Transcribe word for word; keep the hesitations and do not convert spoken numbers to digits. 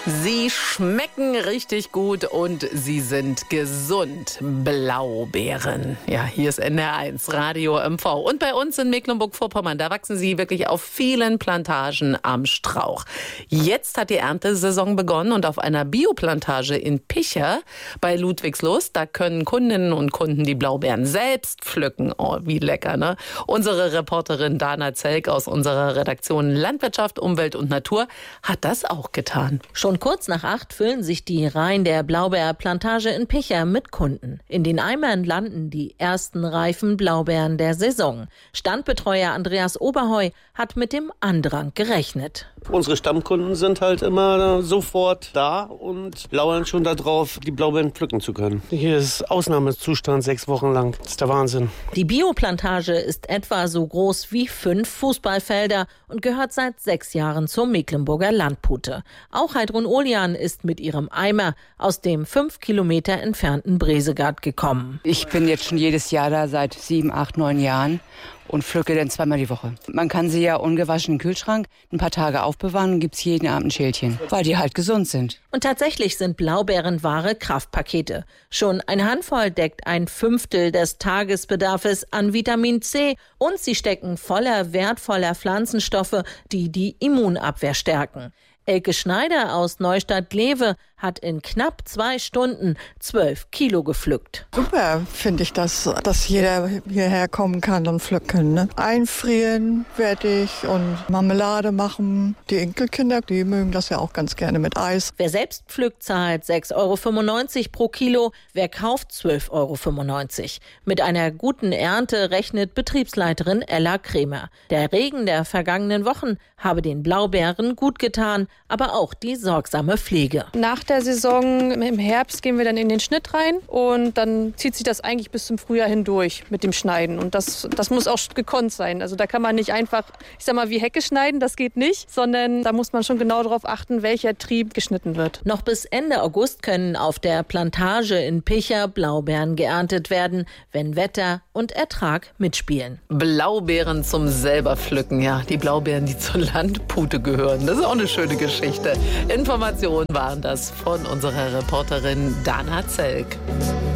Sie schmecken richtig gut und sie sind gesund. Blaubeeren. Ja, hier ist N R eins, Radio M V. Und bei uns in Mecklenburg-Vorpommern, da wachsen sie wirklich auf vielen Plantagen am Strauch. Jetzt hat die Erntesaison begonnen und auf einer Bioplantage in Picher bei Ludwigslust, da können Kundinnen und Kunden die Blaubeeren selbst pflücken. Oh, wie lecker, ne? Unsere Reporterin Dana Zelk aus unserer Redaktion Landwirtschaft, Umwelt und Natur hat das auch getan. Schon kurz nach acht füllen sich die Reihen der Blaubeerplantage in Picher mit Kunden. In den Eimern landen die ersten reifen Blaubeeren der Saison. Standbetreuer Andreas Oberheu hat mit dem Andrang gerechnet. Unsere Stammkunden sind halt immer sofort da und lauern schon darauf, die Blaubeeren pflücken zu können. Hier ist Ausnahmezustand sechs Wochen lang. Das ist der Wahnsinn. Die Bioplantage ist etwa so groß wie fünf Fußballfelder und gehört seit sechs Jahren zur Mecklenburger Landpute. Auch Heidrun Olian ist mit ihrem Eimer aus dem fünf Kilometer entfernten Bresegard gekommen. Ich bin jetzt schon jedes Jahr da seit sieben, acht, neun Jahren und pflücke dann zweimal die Woche. Man kann sie ja ungewaschen im Kühlschrank ein paar Tage aufbewahren und gibt es jeden Abend ein Schälchen, weil die halt gesund sind. Und tatsächlich sind Blaubeeren wahre Kraftpakete. Schon eine Handvoll deckt ein Fünftel des Tagesbedarfs an Vitamin C und sie stecken voller wertvoller Pflanzenstoffe, die die Immunabwehr stärken. Elke Schneider aus Neustadt-Glewe hat in knapp zwei Stunden zwölf Kilo gepflückt. Super finde ich das, dass jeder hierher kommen kann und pflücken. Ne? Einfrieren werde ich und Marmelade machen. Die Enkelkinder, die mögen das ja auch ganz gerne mit Eis. Wer selbst pflückt, zahlt sechs Euro fünfundneunzig pro Kilo. Wer kauft, zwölf Euro fünfundneunzig. Mit einer guten Ernte rechnet Betriebsleiterin Ella Kremer. Der Regen der vergangenen Wochen habe den Blaubeeren gut getan, aber auch die sorgsame Pflege. Nach der Saison im Herbst gehen wir dann in den Schnitt rein und dann zieht sich das eigentlich bis zum Frühjahr hindurch mit dem Schneiden. Und das, das muss auch gekonnt sein. Also da kann man nicht einfach, ich sag mal, wie Hecke schneiden, das geht nicht, sondern da muss man schon genau darauf achten, welcher Trieb geschnitten wird. Noch bis Ende August können auf der Plantage in Picher Blaubeeren geerntet werden, wenn Wetter und Ertrag mitspielen. Blaubeeren zum selber pflücken, ja. Die Blaubeeren, die zur Landpute gehören. Das ist auch eine schöne Geschichte. Informationen waren das von unserer Reporterin Dana Zelk.